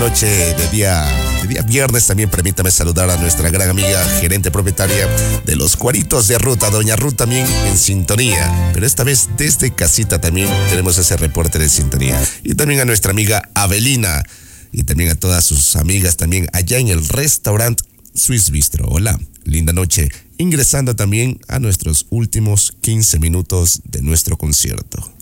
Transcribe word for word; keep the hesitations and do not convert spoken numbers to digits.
noche de día, de día viernes. También permítame saludar a nuestra gran amiga, gerente propietaria de los Cuaritos de Ruta, doña Ruth, también en sintonía. Pero esta vez desde casita también tenemos ese reporte de sintonía. Y también a nuestra amiga Avelina y también a todas sus amigas también allá en el restaurante Swiss Bistro. Hola, linda noche. Ingresando también a nuestros últimos quince minutos de nuestro concierto.